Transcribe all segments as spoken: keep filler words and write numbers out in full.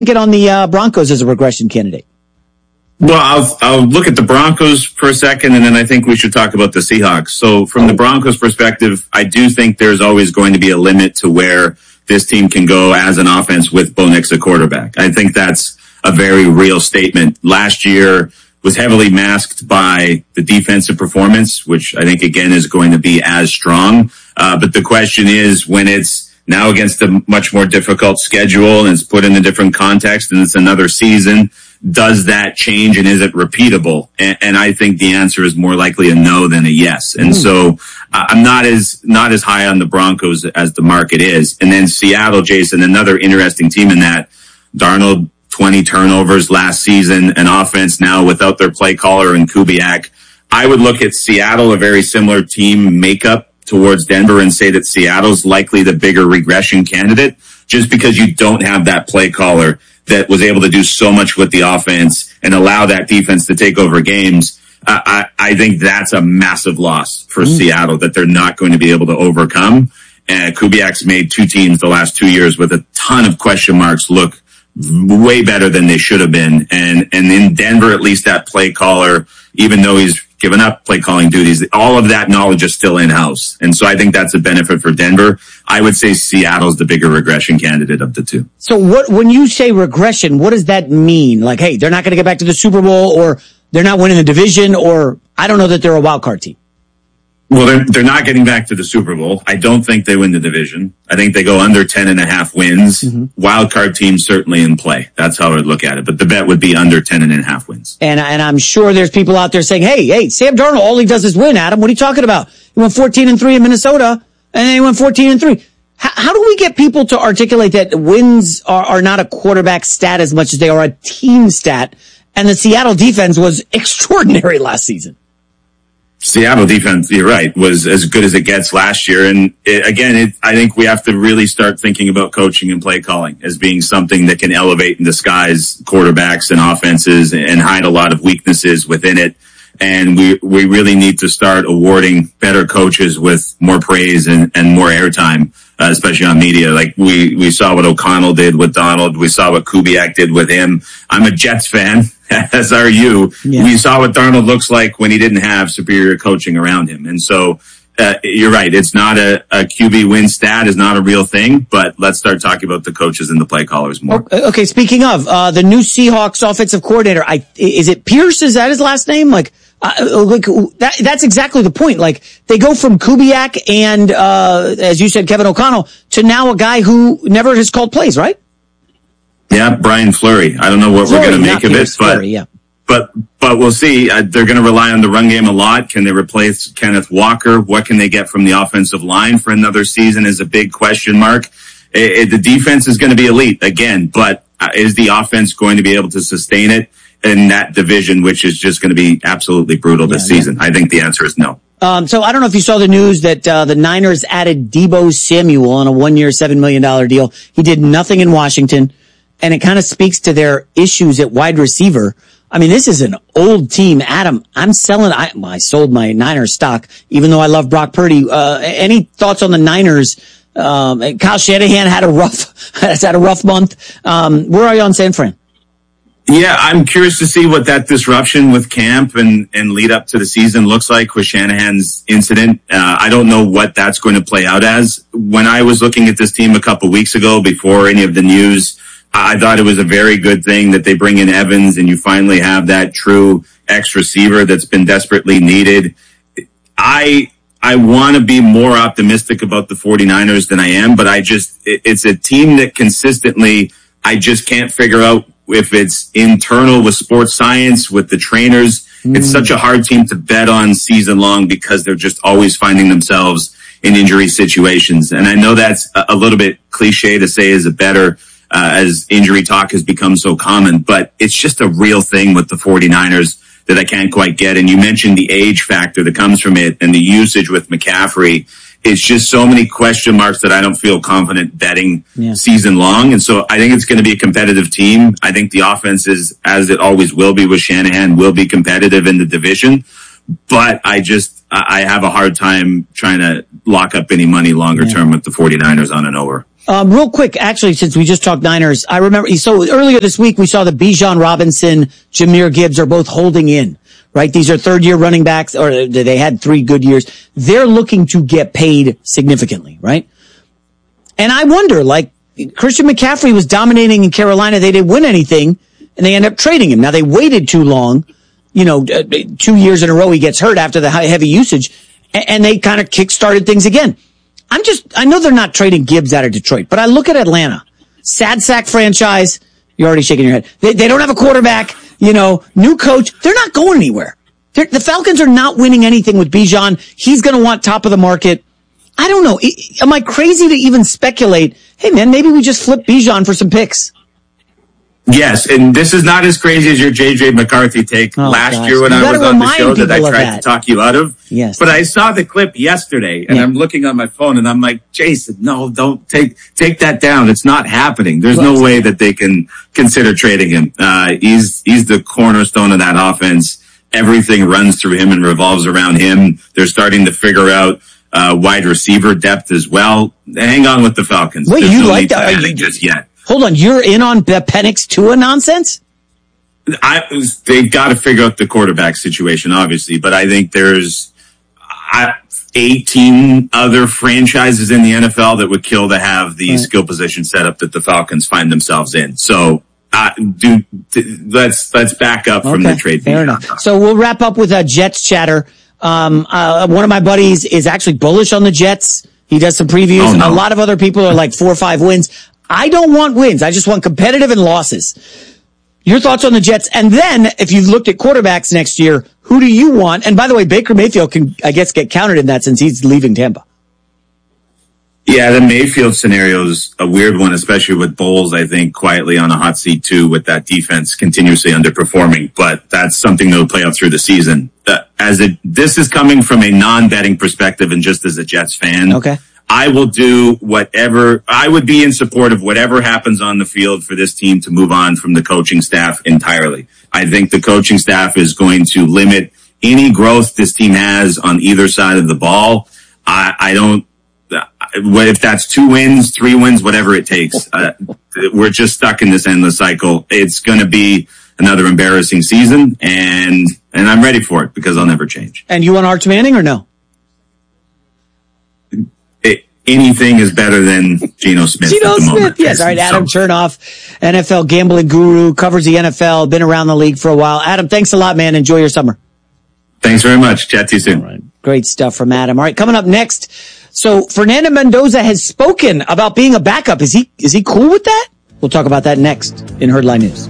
Get on the uh, Broncos as a regression candidate. Well, I'll, I'll look at the Broncos for a second, and then I think we should talk about the Seahawks. So from the Broncos perspective, I do think there's always going to be a limit to where this team can go as an offense with Bo Nix at quarterback. I think that's a very real statement. Last year was heavily masked by the defensive performance, which I think, again, is going to be as strong. Uh, but the question is, when it's now against a much more difficult schedule and it's put in a different context and it's another season, does that change and is it repeatable? And, and I think the answer is more likely a no than a yes. And mm. so uh, I'm not as, not as high on the Broncos as the market is. And then Seattle, Jason, another interesting team in that. Darnold, twenty turnovers last season, an offense now without their play caller and Kubiak. I would look at Seattle, a very similar team makeup towards Denver, and say that Seattle's likely the bigger regression candidate, just because you don't have that play caller that was able to do so much with the offense and allow that defense to take over games. Uh, I, I think that's a massive loss for mm. Seattle that they're not going to be able to overcome. And Kubiak's made two teams the last two years with a ton of question marks look way better than they should have been. And, and in Denver, at least that play caller, even though he's given up play calling duties, all of that knowledge is still in-house. And so I think that's a benefit for Denver. I would say Seattle's the bigger regression candidate of the two. So what, when you say regression, what does that mean? Like, hey, they're not going to get back to the Super Bowl, or they're not winning the division, or I don't know that they're a wild card team. Well, they're, they're not getting back to the Super Bowl. I don't think they win the division. I think they go under ten and a half wins. Mm-hmm. Wild card teams certainly in play. That's how I would look at it. But the bet would be under ten and a half wins. And, and I'm sure there's people out there saying, hey, hey, Sam Darnold, all he does is win, Adam. What are you talking about? He went fourteen and three in Minnesota, and then he went fourteen and three. How, how do we get people to articulate that wins are, are not a quarterback stat as much as they are a team stat? And the Seattle defense was extraordinary last season. Seattle defense, you're right, was as good as it gets last year. And it, again, it, I think we have to really start thinking about coaching and play calling as being something that can elevate and disguise quarterbacks and offenses and hide a lot of weaknesses within it. And we, we really need to start awarding better coaches with more praise and, and more airtime, uh, especially on media. Like we, we saw what O'Connell did with Donald. We saw what Kubiak did with him. I'm a Jets fan, as are you. Yeah. We saw what Darnold looks like when he didn't have superior coaching around him. And so, uh, you're right. It's not a, a Q B win stat is not a real thing, but let's start talking about the coaches and the play callers more. Okay. Speaking of, uh, the new Seahawks offensive coordinator, I, is it Pierce? Is that his last name? Like, Uh, like that, that's exactly the point. Like they go from Kubiak and, uh, as you said, Kevin O'Connell to now a guy who never has called plays, right? Yeah. Brian Fleury. I don't know what Fleury, we're going to make of it, but, Fleury, yeah. but, but we'll see. Uh, they're going to rely on the run game a lot. Can they replace Kenneth Walker? What can they get from the offensive line for another season is a big question mark. It, it, the defense is going to be elite again, but uh, is the offense going to be able to sustain it in that division, which is just going to be absolutely brutal this yeah, season? Yeah. I think the answer is no. Um, so I don't know if you saw the news that uh, the Niners added Deebo Samuel on a one-year, seven million dollars deal. He did nothing in Washington, and it kind of speaks to their issues at wide receiver. I mean, this is an old team. Adam, I'm selling, I, I sold my Niners stock, even though I love Brock Purdy. Uh, any thoughts on the Niners? Um, Kyle Shanahan had a rough, has had a rough month. Um, where are you on San Fran? Yeah, I'm curious to see what that disruption with camp and, and lead up to the season looks like with Shanahan's incident. Uh, I don't know what that's going to play out as. When I was looking at this team a couple weeks ago, before any of the news, I thought it was a very good thing that they bring in Evans and you finally have that true X receiver that's been desperately needed. I, I want to be more optimistic about the 49ers than I am, but I just, it, it's a team that consistently, I just can't figure out if it's internal with sports science, with the trainers. Mm. It's such a hard team to bet on season long because they're just always finding themselves in injury situations. And I know that's a little bit cliche to say as a better, uh, as injury talk has become so common, but it's just a real thing with the 49ers that I can't quite get. And you mentioned the age factor that comes from it and the usage with McCaffrey. It's just so many question marks that I don't feel confident betting yeah. season long. And so I think it's going to be a competitive team. I think the offense is, as it always will be with Shanahan, will be competitive in the division. But I just, I have a hard time trying to lock up any money longer yeah. term with the 49ers on an over. Um, real quick, actually, since we just talked Niners, I remember, so earlier this week, we saw that Bijan Robinson, Jahmyr Gibbs are both holding in, right? These are third year running backs, or they had three good years. They're looking to get paid significantly, right? And I wonder, like, Christian McCaffrey was dominating in Carolina. They didn't win anything, and they end up trading him. Now, they waited too long. You know, two years in a row he gets hurt after the high, heavy usage, and they kind of kick-started things again. I'm just, I know they're not trading Gibbs out of Detroit, but I look at Atlanta. Sad sack franchise. You're already shaking your head. They, they don't have a quarterback, you know, new coach. They're not going anywhere. They're, the Falcons are not winning anything with Bijan. He's going to want top of the market. I don't know. Am I crazy to even speculate? Hey man, maybe we just flip Bijan for some picks. Yes, and this is not as crazy as your J J McCarthy take oh, last gosh. year when you I was on the show that I tried that. to talk you out of. Yes. But I saw the clip yesterday, and yeah. I'm looking on my phone, and I'm like, Jason, no, don't take take that down. It's not happening. There's right. no way that they can consider trading him. Uh, he's he's the cornerstone of that offense. Everything runs through him and revolves around him. They're starting to figure out uh, wide receiver depth as well. Hang on with the Falcons. Wait, There's you no like need to that? add You, it just yet. Hold on, you're in on Penix Tua nonsense? I, they've got to figure out the quarterback situation, obviously, but I think there's I, eighteen other franchises in the N F L that would kill to have the right. skill position setup that the Falcons find themselves in. So, uh, do let's let's back up from okay, the trade. Fair enough. So we'll wrap up with a Jets chatter. Um, uh, one of my buddies is actually bullish on the Jets. He does some previews. Oh, no. A lot of other people are like four or five wins. I don't want wins. I just want competitive and losses. Your thoughts on the Jets? And then, if you've looked at quarterbacks next year, who do you want? And by the way, Baker Mayfield can, I guess, get counted in that since he's leaving Tampa. Yeah, the Mayfield scenario is a weird one, especially with Bowles, I think, quietly on a hot seat too, with that defense continuously underperforming. But that's something that will play out through the season. Uh, as it, this is coming from a non-betting perspective and just as a Jets fan. Okay. I will do whatever, I would be in support of whatever happens on the field for this team to move on from the coaching staff entirely. I think the coaching staff is going to limit any growth this team has on either side of the ball. I, I don't, if that's two wins, three wins, whatever it takes, uh, we're just stuck in this endless cycle. It's going to be another embarrassing season, and, and I'm ready for it because I'll never change. And you want Arch Manning or no? Anything is better than Geno Smith. Geno at the Smith, moment. yes. All right, Adam so. Chernoff, N F L gambling guru, covers the N F L, been around the league for a while. Adam, thanks a lot, man. Enjoy your summer. Thanks very much. Chat to you soon. All right. Great stuff from Adam. All right, coming up next. So Fernando Mendoza has spoken about being a backup. Is he is he cool with that? We'll talk about that next in Herdline News.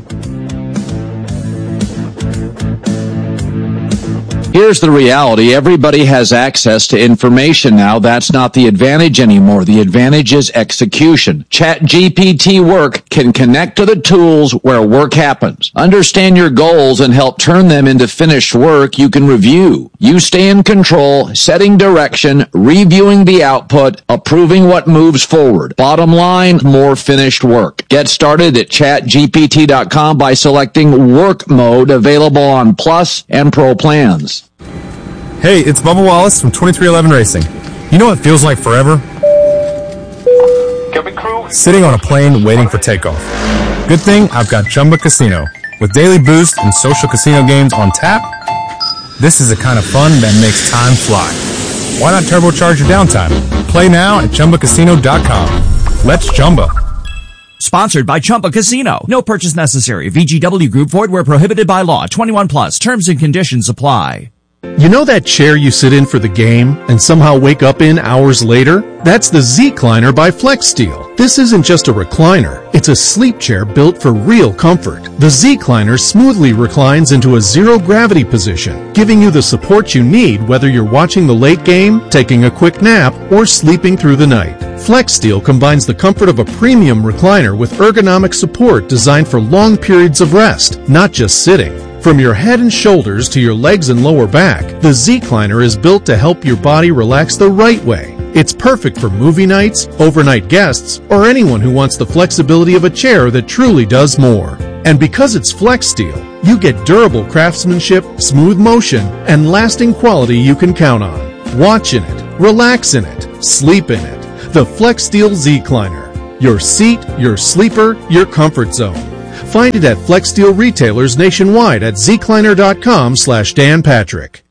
Here's the reality. Everybody has access to information now. That's not the advantage anymore. The advantage is execution. ChatGPT Work can connect to the tools where work happens. Understand your goals and help turn them into finished work you can review. You stay in control, setting direction, reviewing the output, approving what moves forward. Bottom line, more finished work. Get started at chat G P T dot com by selecting Work Mode, available on Plus and Pro plans. Hey, it's Bubba Wallace from twenty-three eleven Racing. You know what feels like forever? Sitting on a plane waiting for takeoff. Good thing I've got Chumba Casino. With daily boost and social casino games on tap, this is the kind of fun that makes time fly. Why not turbocharge your downtime? Play now at Chumba Casino dot com. Let's Chumba. Sponsored by Chumba Casino. No purchase necessary. V G W Group. Void where prohibited by law. twenty-one plus. Terms and conditions apply. You know that chair you sit in for the game and somehow wake up in hours later? That's the Z-Cliner by FlexSteel. This isn't just a recliner. It's a sleep chair built for real comfort. The Z-Cliner smoothly reclines into a zero-gravity position, giving you the support you need whether you're watching the late game, taking a quick nap, or sleeping through the night. FlexSteel combines the comfort of a premium recliner with ergonomic support designed for long periods of rest, not just sitting. From your head and shoulders to your legs and lower back, the Z-Cliner is built to help your body relax the right way. It's perfect for movie nights, overnight guests, or anyone who wants the flexibility of a chair that truly does more. And because it's FlexSteel, you get durable craftsmanship, smooth motion, and lasting quality you can count on. Watch in it, relax in it, sleep in it. The FlexSteel Z-Cliner. Your seat, your sleeper, your comfort zone. Find it at FlexSteel retailers nationwide at zcliner.com slash Dan Patrick.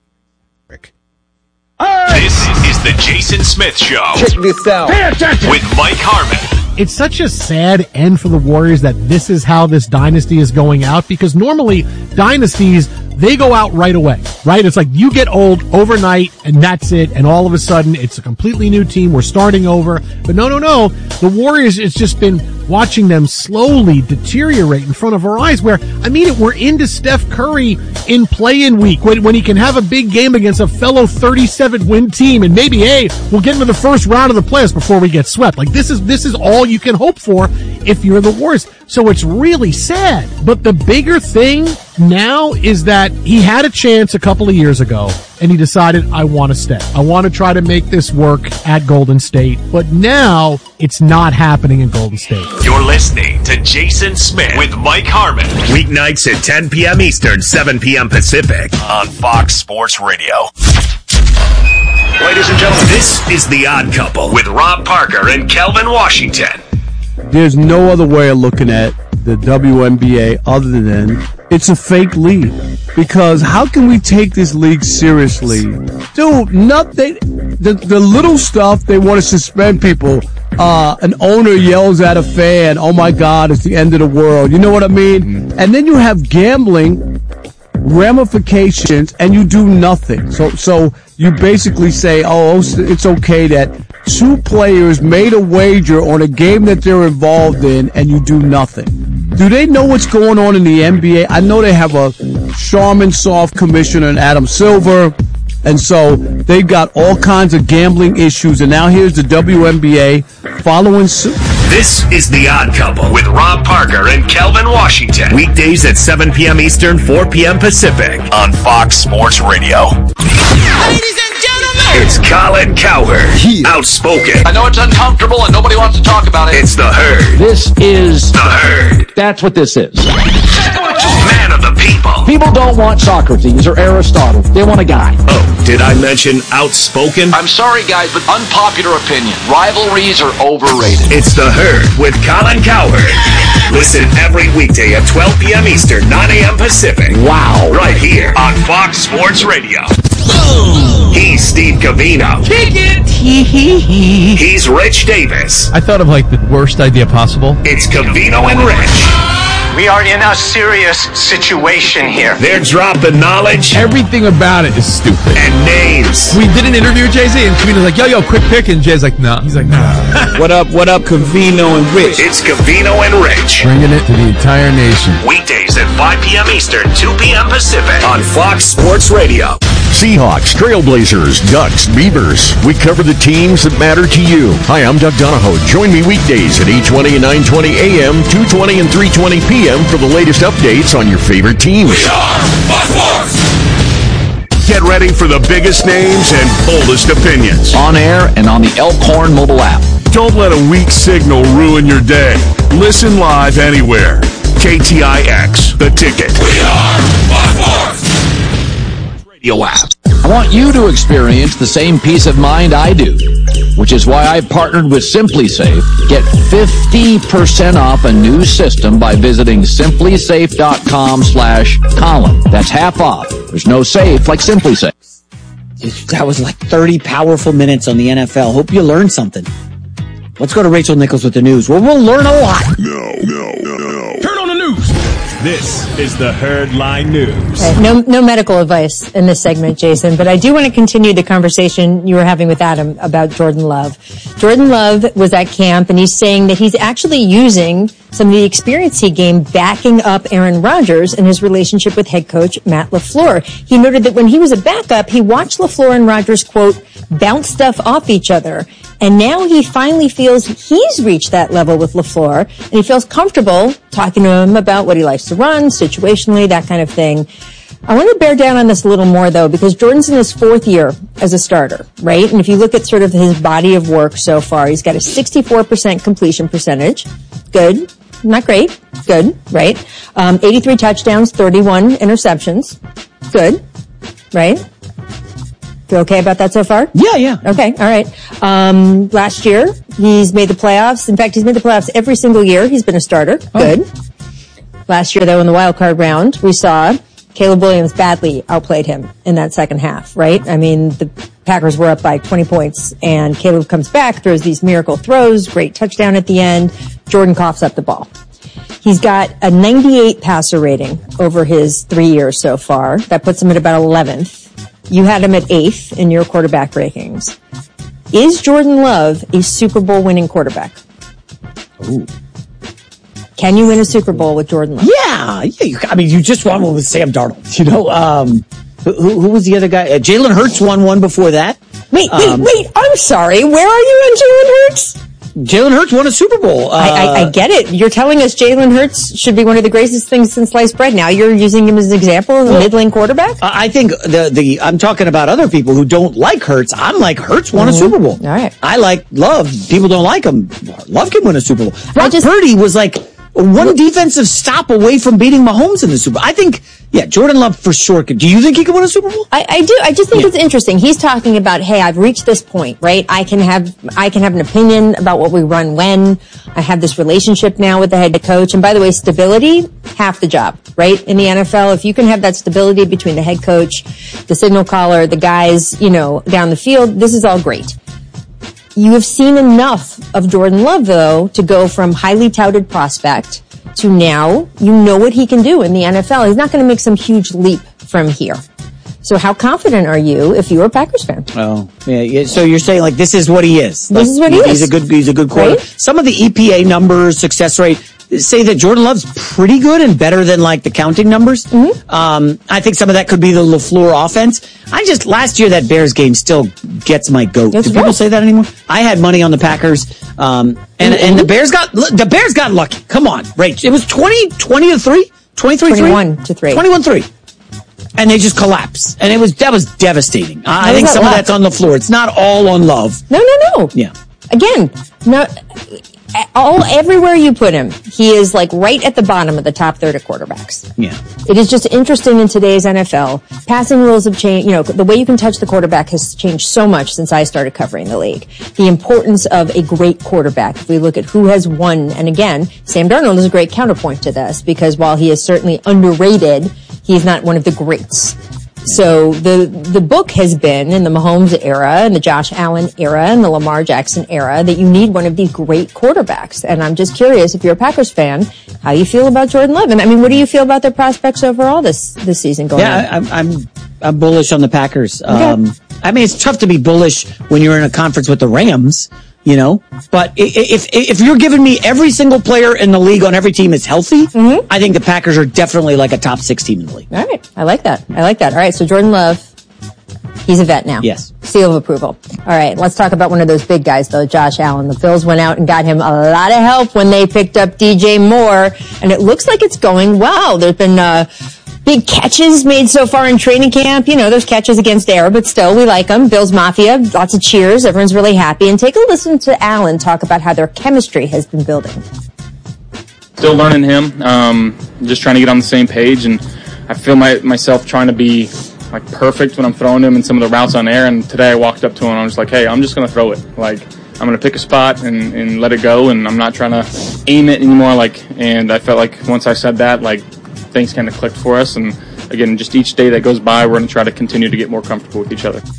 This is the Jason Smith Show. Check this out. Pay attention. With Mike Harmon. It's such a sad end for the Warriors that this is how this dynasty is going out, because normally dynasties, they go out right away, right? It's like you get old overnight and that's it. And all of a sudden it's a completely new team. We're starting over. But no, no, no. The Warriors, it's just been watching them slowly deteriorate in front of our eyes, where, I mean it, we're into Steph Curry in play-in week when, when he can have a big game against a fellow thirty-seven win team, and maybe, hey, we'll get into the first round of the playoffs before we get swept. Like, this is, this is all you can hope for if you're the Warriors. So it's really sad. But the bigger thing now is that he had a chance a couple of years ago and he decided, I want to stay. I want to try to make this work at Golden State. But now it's not happening in Golden State. You're listening to Jason Smith with Mike Harmon. Weeknights at ten p.m. Eastern, seven p.m. Pacific on Fox Sports Radio. Ladies and gentlemen, this is The Odd Couple with Rob Parker and Kelvin Washington. There's no other way of looking at the W N B A other than it's a fake league. Because how can we take this league seriously? Dude, nothing. The, the little stuff, they want to suspend people. Uh, an owner yells at a fan, oh my God, it's the end of the world. You know what I mean? And then you have gambling ramifications and you do nothing. So, so you basically say, oh, it's okay that two players made a wager on a game that they're involved in and you do nothing. Do they know what's going on in the N B A? I know they have a Charmin soft commissioner and Adam Silver, and so they've got all kinds of gambling issues, and now here's the W N B A following suit. This is The Odd Couple with Rob Parker and Kelvin Washington. Weekdays at seven p.m. Eastern, four p.m. Pacific on Fox Sports Radio. Ladies and gentlemen, it's Colin Cowherd. He outspoken. I know it's uncomfortable and nobody wants to talk about it. It's The Herd. This is The Herd. That's what this is. Man of the people. People don't want Socrates or Aristotle. They want a guy. Oh, did I mention outspoken? I'm sorry, guys, but unpopular opinion. Rivalries are overrated. It's The Herd with Colin Cowherd. Listen every weekday at twelve p.m. Eastern, nine a.m. Pacific. Wow. Right here on Fox Sports Radio. He's Steve Covino. Kick it. He's Rich Davis. I thought of like the worst idea possible. It's Covino and Rich. We are in a serious situation here. They're dropping knowledge. Everything about it is stupid. And names. We did an interview with Jay-Z, and Covino's like, yo, yo, quick pick. And Jay's like, nah. He's like, nah. What up, what up, Covino and Rich? It's Covino and Rich. Bringing it to the entire nation. Weekdays at five p.m. Eastern, two p.m. Pacific on Fox Sports Radio. Seahawks, Trailblazers, Ducks, Beavers. We cover the teams that matter to you. Hi, I'm Doug Donahoe. Join me weekdays at eight twenty and nine twenty a.m., two twenty and three twenty p.m. for the latest updates on your favorite teams. We are Fox Sports. Get ready for the biggest names and boldest opinions. On air and on the Elkhorn mobile app. Don't let a weak signal ruin your day. Listen live anywhere. K T I X, The Ticket. We are Fox Sports. Radio app. I want you to experience the same peace of mind I do, which is why I partnered with SimpliSafe. Get fifty percent off a new system by visiting simplysafe.com slash Colin. That's half off. There's no safe like SimpliSafe. That was like thirty powerful minutes on the N F L. Hope you learned something. Let's go to Rachel Nichols with the news, where we'll learn a lot. No, no, no, no. Turn on the news. This is the Herd Line News. Right, no, no medical advice in this segment, Jason, but I do want to continue the conversation you were having with Adam about Jordan Love. Jordan Love was at camp, and he's saying that he's actually using some of the experience he gained backing up Aaron Rodgers in his relationship with head coach Matt LaFleur. He noted that when he was a backup, he watched LaFleur and Rodgers, quote, bounce stuff off each other. And now he finally feels he's reached that level with LaFleur, and he feels comfortable talking to him about what he likes to run, situationally, that kind of thing. I want to bear down on this a little more, though, because Jordan's in his fourth year as a starter, right? And if you look at sort of his body of work so far, he's got a sixty-four percent completion percentage. Good. Not great. Good, right? Um, eighty-three touchdowns, thirty-one interceptions. Good, right? Feel okay about that so far? Yeah, yeah. Okay, all right. Um, last year, he's made the playoffs. In fact, he's made the playoffs every single year. He's been a starter. Oh. Good. Last year, though, in the wild card round, we saw Caleb Williams badly outplayed him in that second half, right? I mean, the Packers were up by twenty points, and Caleb comes back, throws these miracle throws, great touchdown at the end. Jordan coughs up the ball. He's got a ninety-eight passer rating over his three years so far. That puts him at about eleventh. You had him at eighth in your quarterback rankings. Is Jordan Love a Super Bowl winning quarterback? Ooh. Can you win a Super Bowl with Jordan Love? Yeah, yeah. You, I mean, you just won one with Sam Darnold. You know, um, who, who was the other guy? Uh, Jalen Hurts won one before that. Wait, wait, um, wait. I'm sorry. Where are you on Jalen Hurts? Jalen Hurts won a Super Bowl. Uh, I, I, I get it. You're telling us Jalen Hurts should be one of the greatest things since sliced bread. Now you're using him as an example of a well, mid-lane quarterback? I think the, the, I'm talking about other people who don't like Hurts. I'm like, Hurts won mm-hmm. a Super Bowl. All right. I like Love. People don't like him. Love can win a Super Bowl. Brock just, Purdy was like one defensive stop away from beating Mahomes in the Super Bowl. I think, yeah, Jordan Love for sure could. Do you think he could win a Super Bowl? I, I do. I just think yeah. it's interesting. He's talking about, hey, I've reached this point, right? I can have, I can have an opinion about what we run when. I have this relationship now with the head coach. And by the way, stability, half the job, right? In the N F L, if you can have that stability between the head coach, the signal caller, the guys, you know, down the field, this is all great. You have seen enough of Jordan Love, though, to go from highly touted prospect to now you know what he can do in the N F L. He's not going to make some huge leap from here. So how confident are you if you're a Packers fan? Oh, yeah. yeah. So you're saying like this is what he is. Like, this is what he he's is. He's a good, he's a good quarterback. Right? Some of the E P A numbers, success rate, say that Jordan Love's pretty good and better than like the counting numbers. Mm-hmm. Um, I think some of that could be the LaFleur offense. I just, last year that Bears game still gets my goat. That's Do right. people say that anymore? I had money on the Packers. Um, and, mm-hmm. and the Bears got, the Bears got lucky. Come on, Rach. It was twenty, twenty to three? twenty-three three? twenty-one to three. twenty-one three. And they just collapsed. And it was, that was devastating. I, I think some luck? of that's on the floor. It's not all on Love. No, no, no. Yeah. Again, no, all, everywhere you put him, he is like right at the bottom of the top third of quarterbacks. Yeah. It is just interesting in today's N F L. Passing rules have changed, you know, the way you can touch the quarterback has changed so much since I started covering the league. The importance of a great quarterback, if we look at who has won, and again, Sam Darnold is a great counterpoint to this because while he is certainly underrated, he's not one of the greats. So the the book has been in the Mahomes era and the Josh Allen era and the Lamar Jackson era that you need one of these great quarterbacks. And I'm just curious if you're a Packers fan, how you feel about Jordan Love. And I mean, what do you feel about their prospects overall this this season going yeah, on? Yeah, I'm, I'm I'm bullish on the Packers. Okay. Um, I mean, it's tough to be bullish when you're in a conference with the Rams. You know, but if if you're giving me every single player in the league on every team is healthy, mm-hmm. I think the Packers are definitely like a top six team in the league. All right. I like that. I like that. All right. So Jordan Love, he's a vet now. Yes. Seal of approval. All right. Let's talk about one of those big guys, though, Josh Allen. The Bills went out and got him a lot of help when they picked up D J Moore, and it looks like it's going well. There's been uh big catches made so far in training camp. You know, there's catches against air, but still, we like them. Bills Mafia, lots of cheers. Everyone's really happy. And take a listen to Allen talk about how their chemistry has been building. Still learning him. Um, just trying to get on the same page. And I feel my, myself trying to be like perfect when I'm throwing him in some of the routes on air. And today I walked up to him and I was like, hey, I'm just going to throw it. Like, I'm going to pick a spot and, and let it go. And I'm not trying to aim it anymore. Like, and I felt like once I said that, like, things kind of clicked for us, and again, just each day that goes by, we're going to try to continue to get more comfortable with each other.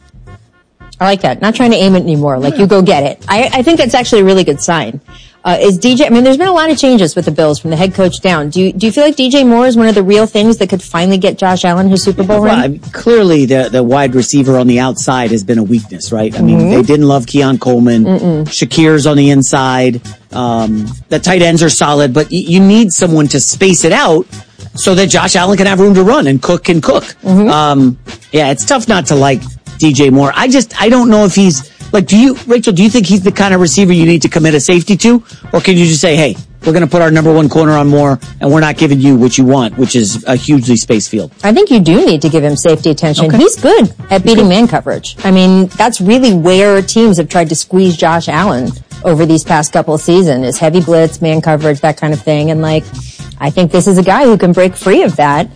I like that. Not trying to aim it anymore. Like, you go get it. I, I think that's actually a really good sign. Uh, is D J, I mean, there's been a lot of changes with the Bills from the head coach down. Do you, do you feel like D J Moore is one of the real things that could finally get Josh Allen his Super Bowl well, ring? I mean, clearly, the, the wide receiver on the outside has been a weakness, right? I mean, Mm-hmm. they didn't love Keon Coleman. Mm-mm. Shakir's on the inside. Um, the tight ends are solid, but y- you need someone to space it out so that Josh Allen can have room to run and Cook can cook. Mm-hmm. Um, yeah, it's tough not to like D J Moore. I just, I don't know if he's, like, do you, Rachel, do you think he's the kind of receiver you need to commit a safety to? Or can you just say, hey, we're going to put our number one corner on Moore and we're not giving you what you want, which is a hugely spaced field? I think you do need to give him safety attention. Okay. He's good at beating man coverage. I mean, that's really where teams have tried to squeeze Josh Allen over these past couple of seasons, is heavy blitz, man coverage, that kind of thing. And like, I think this is a guy who can break free of that.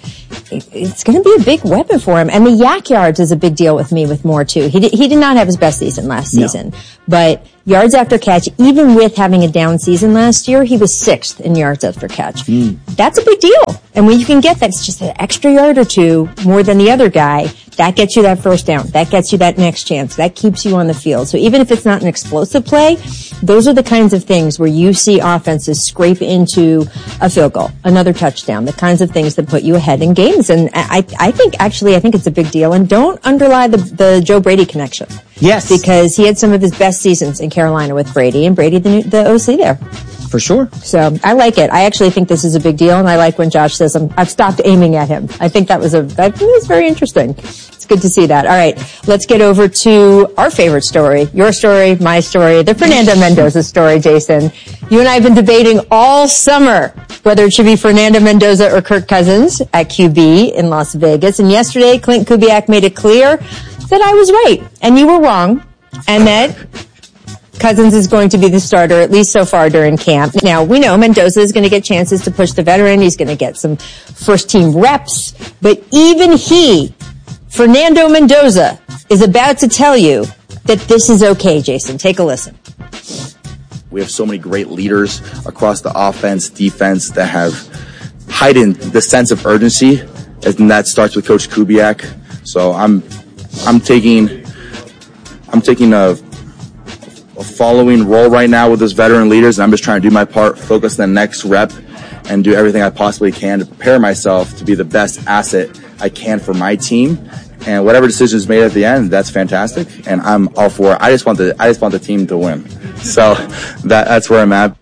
it's going to be a big weapon for him. And the yak yards is a big deal with me with Moore, too. He did, he did not have his best season last No. season. But yards after catch, even with having a down season last year, he was sixth in yards after catch. Mm. That's a big deal. And when you can get that, it's just an extra yard or two more than the other guy. That gets you that first down. That gets you that next chance. That keeps you on the field. So even if it's not an explosive play, those are the kinds of things where you see offenses scrape into a field goal, another touchdown, the kinds of things that put you ahead in games. And I, I think, actually, I think it's a big deal. And don't underlie the, the Joe Brady connection. Yes. Because he had some of his best seasons in Carolina with Brady, and Brady, the, new, the O C there. For sure. So I like it. I actually think this is a big deal, and I like when Josh says, I'm, I've stopped aiming at him. I think that was a, that was very interesting. It's good to see that. All right, let's get over to our favorite story, your story, my story, the Fernando Mendoza story, Jason. You and I have been debating all summer whether it should be Fernando Mendoza or Kirk Cousins at Q B in Las Vegas. And yesterday, Clint Kubiak made it clear that I was right and you were wrong, and that Cousins is going to be the starter, at least so far during camp. Now, we know Mendoza is going to get chances to push the veteran. He's going to get some first-team reps. But even he, Fernando Mendoza, is about to tell you that this is okay, Jason. Take a listen. We have so many great leaders across the offense, defense that have heightened the sense of urgency, and that starts with Coach Kubiak. So I'm, I'm taking, I'm taking a, a following role right now with those veteran leaders, and I'm just trying to do my part, focus on the next rep, and do everything I possibly can to prepare myself to be the best asset I can for my team. And whatever decision is made at the end, that's fantastic, and I'm all for it. I just want the I just want the team to win. So that that's where I'm at.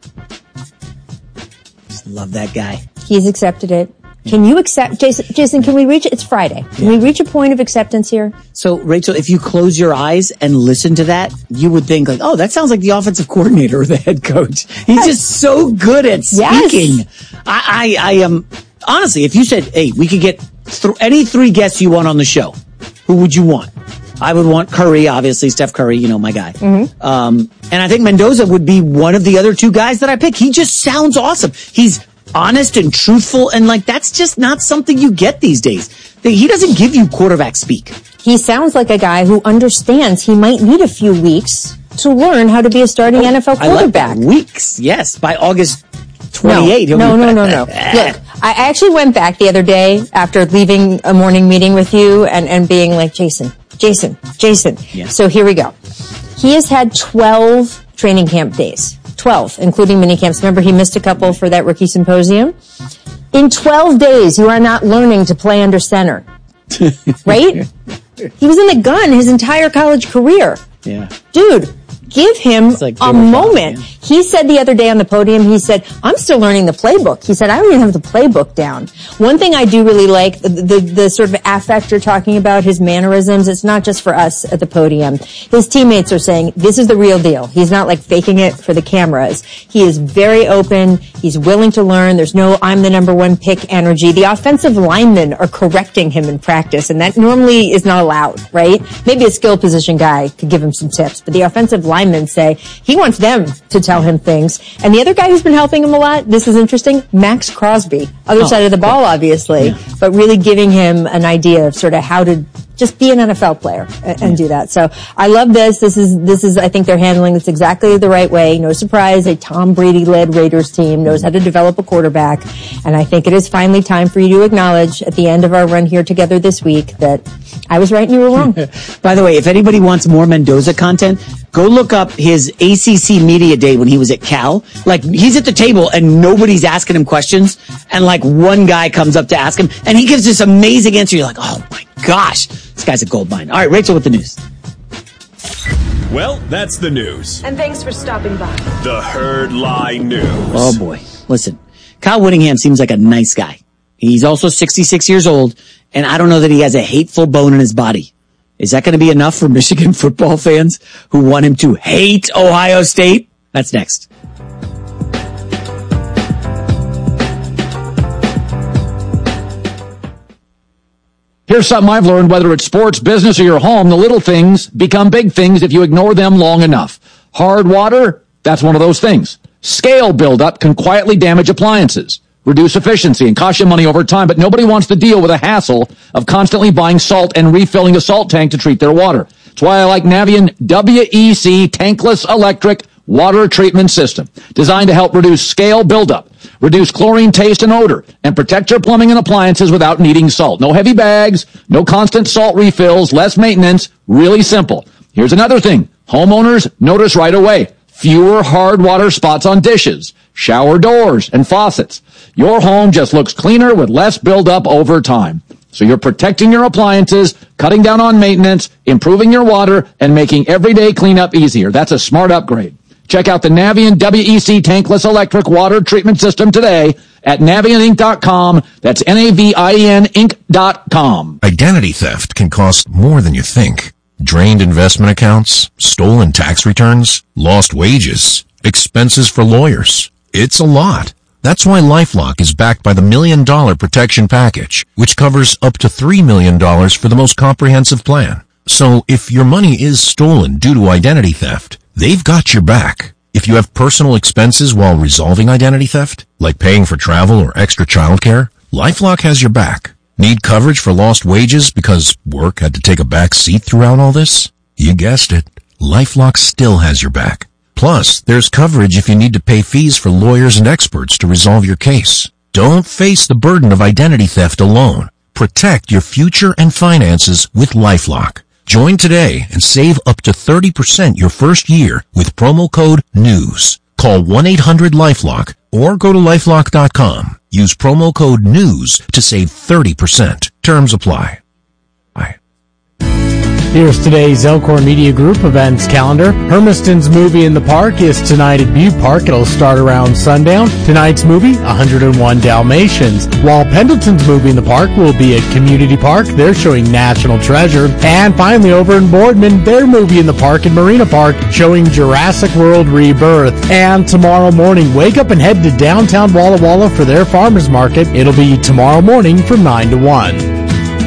Just love that guy. He's accepted it. Can you accept, Jason? Jason, can we reach? It's Friday. Can yeah. we reach a point of acceptance here? So, Rachel, if you close your eyes and listen to that, you would think like, "Oh, that sounds like the offensive coordinator or the head coach." He's yes. just so good at speaking. Yes. I, I, I am honestly, if you said, "Hey, we could get th- any three guests you want on the show," who would you want? I would want Curry, obviously, Steph Curry, you know, my guy. Mm-hmm. Um, and I think Mendoza would be one of the other two guys that I pick. He just sounds awesome. He's honest and truthful, and like that's just not something you get these days. He doesn't give you quarterback speak. He sounds like a guy who understands he might need a few weeks to learn how to be a starting oh, N F L quarterback. I like that. Weeks, yes, by August twenty-eighth. No, no, no, no, no. Look, I actually went back the other day after leaving a morning meeting with you and, and being like, Jason, Jason, Jason. Yeah. So here we go. He has had twelve training camp days. twelve, including mini camps. Remember, he missed a couple for that rookie symposium. In twelve days, you are not learning to play under center. Right? He was in the gun his entire college career. Yeah. Dude, give him like a moment. Shot, he said the other day on the podium, he said, I'm still learning the playbook. He said, I don't even have the playbook down. One thing I do really like, the, the, the sort of affect you're talking about, his mannerisms, it's not just for us at the podium. His teammates are saying, this is the real deal. He's not like faking it for the cameras. He is very open. He's willing to learn. There's no, I'm the number one pick energy. The offensive linemen are correcting him in practice, and that normally is not allowed, right? Maybe a skill position guy could give him some tips, but the offensive linemen say he wants them to tell him things. And the other guy who's been helping him a lot, this is interesting, Max Crosby, other oh, side of the ball, obviously, yeah. but really giving him an idea of sort of how to just be an N F L player and, and do that. So I love this. This is, this is, I think they're handling this exactly the right way. No surprise, a Tom Brady-led Raiders team knows how to develop a quarterback. And I think it is finally time for you to acknowledge at the end of our run here together this week that I was right and you were wrong. By the way, if anybody wants more Mendoza content, go look up his A C C Media Day when he was at Cal. Like, he's at the table and nobody's asking him questions. And like one guy comes up to ask him and he gives this amazing answer. You're like, oh my gosh, this guy's a gold mine. All right, Rachel with the news. Well, that's the news. And thanks for stopping by. The Herd Lie News. Oh boy. Listen, Kyle Whittingham seems like a nice guy. He's also sixty-six years old, and I don't know that he has a hateful bone in his body. Is that going to be enough for Michigan football fans who want him to hate Ohio State? That's next. Here's something I've learned, whether it's sports, business, or your home, the little things become big things if you ignore them long enough. Hard water, that's one of those things. Scale buildup can quietly damage appliances. reduce efficiency, and cost you money over time, but nobody wants to deal with the hassle of constantly buying salt and refilling a salt tank to treat their water. That's why I like Navien W E C tankless electric water treatment system, designed to help reduce scale buildup, reduce chlorine taste and odor, and protect your plumbing and appliances without needing salt. No heavy bags, no constant salt refills, less maintenance, really simple. Here's another thing. Homeowners notice right away. Fewer hard water spots on dishes, shower doors, and faucets. Your home just looks cleaner with less buildup over time. So you're protecting your appliances, cutting down on maintenance, improving your water, and making everyday cleanup easier. That's a smart upgrade. Check out the Navien W E C tankless electric water treatment system today at navien inc dot com. That's N A V I E N Inc dot com. Identity theft can cost more than you think. Drained investment accounts, stolen tax returns, lost wages, expenses for lawyers. It's a lot. That's why LifeLock is backed by the Million Dollar Protection Package, which covers up to three million dollars for the most comprehensive plan. So if your money is stolen due to identity theft, they've got your back. If you have personal expenses while resolving identity theft, like paying for travel or extra childcare, LifeLock has your back. Need coverage for lost wages because work had to take a back seat throughout all this? You guessed it. LifeLock still has your back. Plus, there's coverage if you need to pay fees for lawyers and experts to resolve your case. Don't face the burden of identity theft alone. Protect your future and finances with LifeLock. Join today and save up to thirty percent your first year with promo code NEWS. Call one eight hundred LifeLock or go to lifelock dot com. Use promo code NEWS to save thirty percent. Terms apply. Bye. Here's today's Elkhorn Media Group events calendar. Hermiston's Movie in the Park is tonight at Butte Park. It'll start around sundown. Tonight's movie, one oh one Dalmatians. While Pendleton's Movie in the Park will be at Community Park. They're showing National Treasure. And finally, over in Boardman, their movie in the park in Marina Park, showing Jurassic World Rebirth. And tomorrow morning, wake up and head to downtown Walla Walla for their farmers market. It'll be tomorrow morning from nine to one.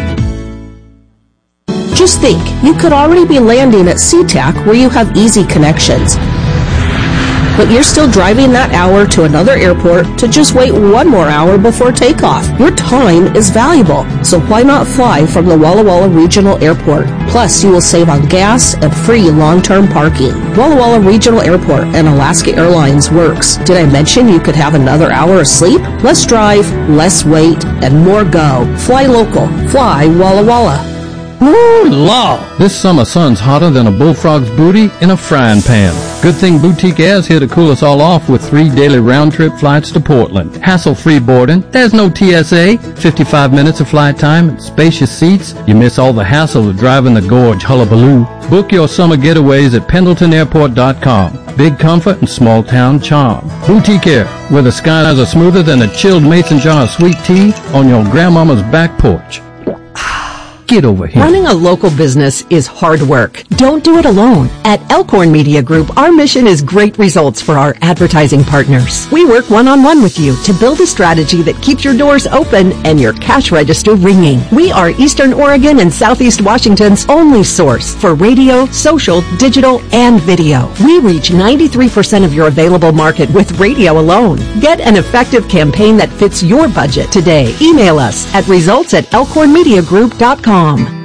Just think, you could already be landing at SeaTac where you have easy connections. But you're still driving that hour to another airport to just wait one more hour before takeoff. Your time is valuable, so why not fly from the Walla Walla Regional Airport? Plus, you will save on gas and free long-term parking. Walla Walla Regional Airport and Alaska Airlines works. Did I mention you could have another hour of sleep? Less drive, less wait, and more go. Fly local. Fly Walla Walla. Ooh, law! This summer sun's hotter than a bullfrog's booty in a frying pan. Good thing Boutique Air's here to cool us all off with three daily round-trip flights to Portland. Hassle-free boarding. There's no T S A. fifty-five minutes of flight time and spacious seats. You miss all the hassle of driving the gorge hullabaloo. Book your summer getaways at pendleton airport dot com. Big comfort and small-town charm. Boutique Air, where the skies are smoother than a chilled mason jar of sweet tea on your grandmama's back porch. Get over here. Running a local business is hard work. Don't do it alone. At Elkhorn Media Group, our mission is great results for our advertising partners. We work one-on-one with you to build a strategy that keeps your doors open and your cash register ringing. We are Eastern Oregon and Southeast Washington's only source for radio, social, digital, and video. We reach ninety-three percent of your available market with radio alone. Get an effective campaign that fits your budget today. Email us at results at elkhorn media group dot com.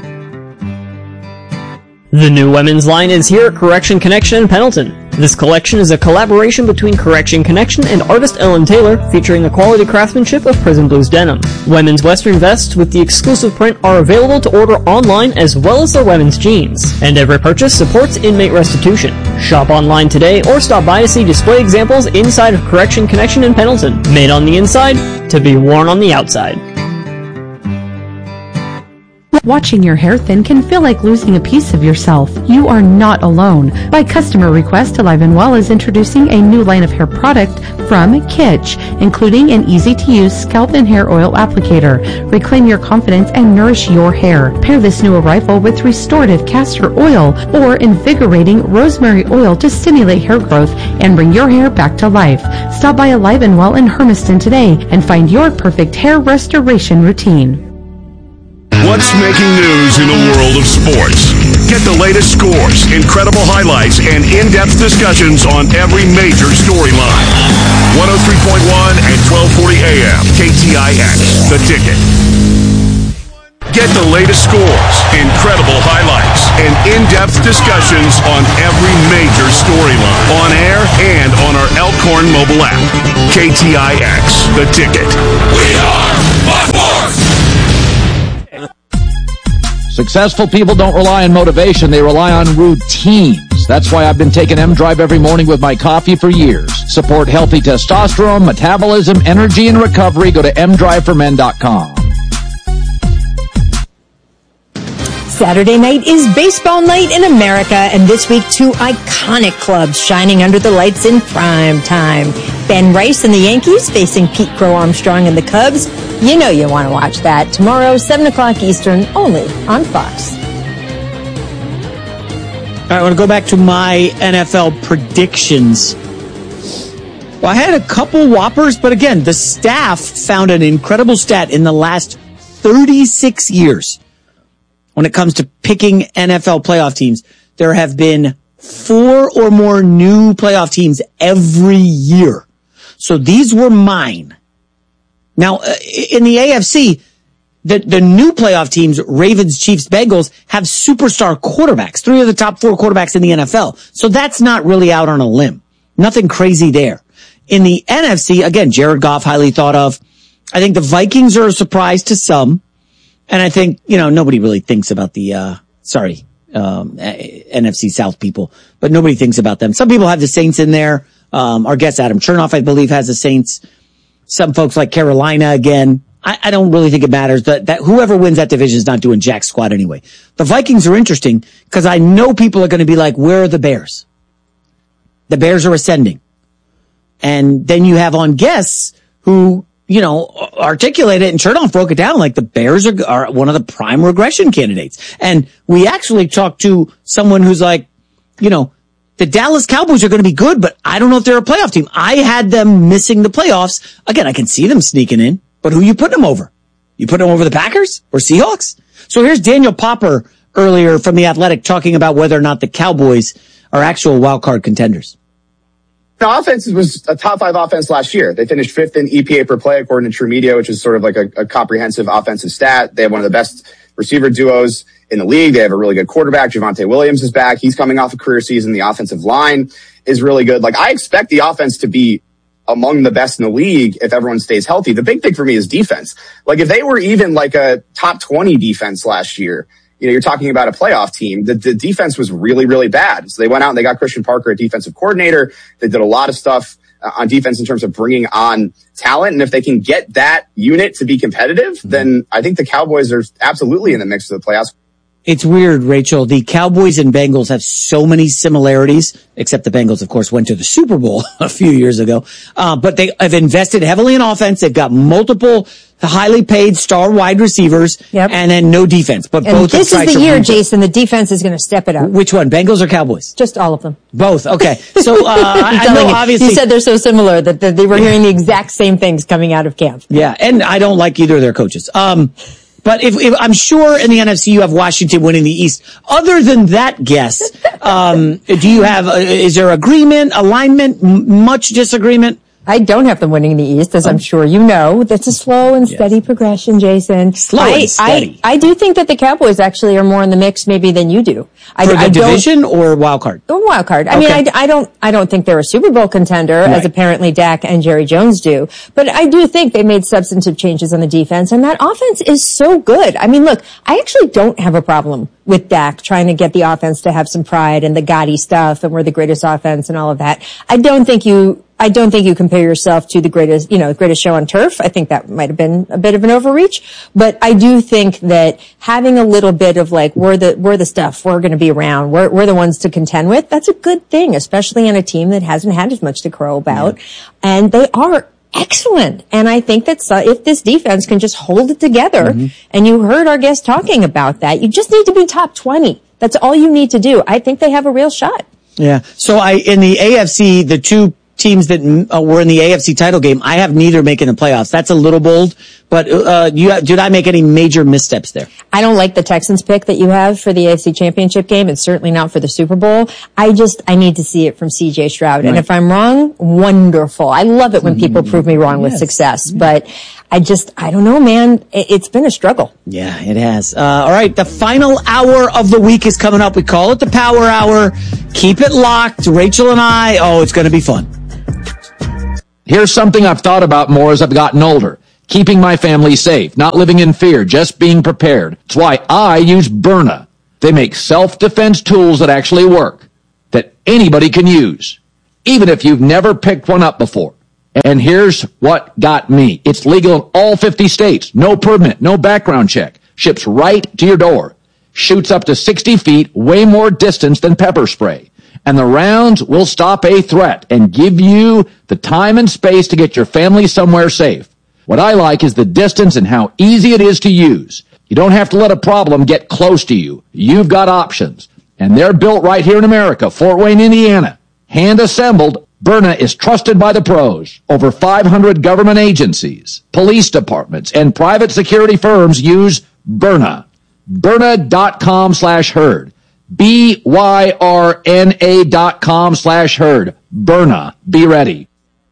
The new women's line is here at Correction Connection in Pendleton. This collection is a collaboration between Correction Connection and artist Ellen Taylor, featuring the quality craftsmanship of Prison Blues denim. Women's western vests with the exclusive print are available to order online as well as their women's jeans. And every purchase supports inmate restitution. Shop online today or stop by to see display examples inside of Correction Connection in Pendleton. Made on the inside, to be worn on the outside. Watching your hair thin can feel like losing a piece of yourself. You are not alone. By customer request, Alive and Well is introducing a new line of hair product from Kitsch, including an easy-to-use scalp and hair oil applicator. Reclaim your confidence and nourish your hair. Pair this new arrival with restorative castor oil or invigorating rosemary oil to stimulate hair growth and bring your hair back to life. Stop by Alive and Well in Hermiston today and find your perfect hair restoration routine. What's making news in the world of sports? Get the latest scores, incredible highlights, and in-depth discussions on every major storyline. one oh three point one and twelve forty A M, K T I X, The Ticket. Get the latest scores, incredible highlights, and in-depth discussions on every major storyline, on air and on our Elkhorn mobile app. K T I X, The Ticket. We are Buckforce! Successful people don't rely on motivation, they rely on routines. That's why I've been taking M-Drive every morning with my coffee for years. Support healthy testosterone, metabolism, energy, and recovery. Go to m drive for men dot com. Saturday night is baseball night in America, and this week two iconic clubs shining under the lights in prime time. Ben Rice and the Yankees facing Pete Crow Armstrong and the Cubs. You know you want to watch that tomorrow, seven o'clock Eastern, only on Fox. All right, I want to go back to my N F L predictions. Well, I had a couple whoppers, but again, the staff found an incredible stat in the last thirty-six years. When it comes to picking N F L playoff teams, there have been four or more new playoff teams every year. So these were mine. Now, in the A F C, the, the new playoff teams, Ravens, Chiefs, Bengals, have superstar quarterbacks, three of the top four quarterbacks in the N F L. So that's not really out on a limb. Nothing crazy there. In the N F C, again, Jared Goff, highly thought of. I think the Vikings are a surprise to some. And I think, you know, nobody really thinks about the, uh, sorry, um, N F C South people, but nobody thinks about them. Some people have the Saints in there. Um, our guest Adam Chernoff, I believe, has the Saints. Some folks like Carolina again. I, I don't really think it matters that, that whoever wins that division is not doing jack squat anyway. The Vikings are interesting because I know people are going to be like, where are the Bears? The Bears are ascending. And then you have on guests who, you know, articulate it, and Chernoff broke it down like the Bears are, are one of the prime regression candidates. And we actually talked to someone who's like, you know, the Dallas Cowboys are going to be good, but I don't know if they're a playoff team. I had them missing the playoffs. Again, I can see them sneaking in, but who you putting them over? You put them over the Packers or Seahawks? So here's Daniel Popper earlier from The Athletic talking about whether or not the Cowboys are actual wild card contenders. The offense was a top five offense last year. They finished fifth in E P A per play, according to True Media, which is sort of like a, a comprehensive offensive stat. They have one of the best receiver duos in the league. They have a really good quarterback. Javonte Williams is back. He's coming off a career season. The offensive line is really good. Like, I expect the offense to be among the best in the league if everyone stays healthy. The big thing for me is defense. Like, if they were even like a top twenty defense last year, you know, you're talking about a playoff team. The, the defense was really, really bad. So they went out and they got Christian Parker, a defensive coordinator. They did a lot of stuff uh, on defense in terms of bringing on talent. And if they can get that unit to be competitive, mm-hmm. then I think the Cowboys are absolutely in the mix of the playoffs. It's weird, Rachel. The Cowboys and Bengals have so many similarities, except the Bengals, of course, went to the Super Bowl a few years ago. Uh, but they have invested heavily in offense. They've got multiple highly paid star wide receivers, yep. and then no defense. But and both this is the year, Jason, the defense is going to step it up. Which one, Bengals or Cowboys? Just all of them. Both. Okay. So uh, I know you, obviously you said they're so similar that, that they were hearing the exact same things coming out of camp. Yeah, and I don't like either of their coaches. Um, But if, if I'm sure in the N F C you have Washington winning the East. Other than that guess, um, do you have, uh, is there agreement, alignment, m- much disagreement? I don't have them winning the East, as I'm sure you know. That's a slow and steady yes. progression, Jason. Slow I, and steady. I, I do think that the Cowboys actually are more in the mix maybe than you do. I, For the I division or wild card? Or wild card. I okay. mean, I, I don't, I don't think they're a Super Bowl contender, right. as apparently Dak and Jerry Jones do. But I do think they made substantive changes on the defense, and that offense is so good. I mean, look, I actually don't have a problem with Dak trying to get the offense to have some pride and the Gotti stuff, and we're the greatest offense and all of that. I don't think you, I don't think you compare yourself to the greatest, you know, greatest show on turf. I think that might have been a bit of an overreach, but I do think that having a little bit of like, we're the, we're the stuff, we're going to be around, we're, we're the ones to contend with. That's a good thing, especially on a team that hasn't had as much to crow about. Yeah. And they are excellent. And I think that so, if this defense can just hold it together, mm-hmm. and you heard our guest talking about that, you just need to be top twenty. That's all you need to do. I think they have a real shot. Yeah. So I, in the A F C, the two teams that uh, were in the A F C title game, I have neither making the playoffs. That's a little bold, but uh, you, did I make any major missteps there? I don't like the Texans pick that you have for the A F C Championship game, and certainly not for the Super Bowl. I just, I need to see it from C J Stroud. Right. And if I'm wrong, wonderful. I love it when people prove me wrong yes. with success, but I just, I don't know, man. It's been a struggle. Yeah, it has. Uh, all right. The final hour of the week is coming up. We call it the Power Hour. Keep it locked. Rachel and I. Oh, it's going to be fun. Here's something I've thought about more as I've gotten older. Keeping my family safe, not living in fear, just being prepared. That's why I use Byrna. They make self-defense tools that actually work, that anybody can use, even if you've never picked one up before. And here's what got me. It's legal in all fifty states. No permit, no background check. Ships right to your door. Shoots up to sixty feet, way more distance than pepper spray. And the rounds will stop a threat and give you the time and space to get your family somewhere safe. What I like is the distance and how easy it is to use. You don't have to let a problem get close to you. You've got options. And they're built right here in America, Fort Wayne, Indiana. Hand assembled. Byrna is trusted by the pros. Over five hundred government agencies, police departments, and private security firms use Byrna. Byrna.com slash herd. B Y R N A dot com slash herd. Byrna. Be ready.